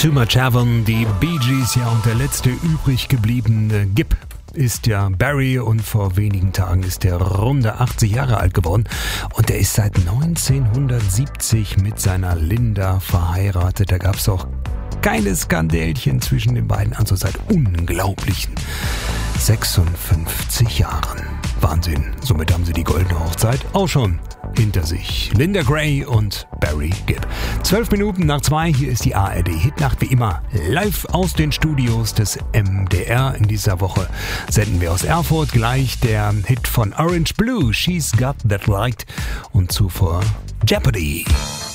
Too Much Heaven, die Bee Gees, ja, und der letzte übrig gebliebene Gibb ist ja Barry, und vor wenigen Tagen ist der runde 80 Jahre alt geworden, und der ist seit 1970 mit seiner Linda verheiratet. Da gab es auch keine Skandälchen zwischen den beiden, also seit unglaublichen 56 Jahren. Wahnsinn, somit haben sie die goldene Hochzeit auch schon hinter sich. Linda Gray und Barry Gibb. 12 Minuten nach 2, hier ist die ARD Hitnacht, wie immer live aus den Studios des MDR. In dieser Woche senden wir aus Erfurt gleich der Hit von Orange Blue, She's Got That Light, und zuvor Jeopardy.